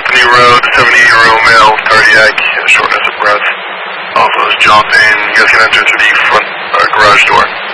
Tiffany Road, 78-year-old male, cardiac, shortness of breath. Also is jaw pain. You guys can enter through the front garage door.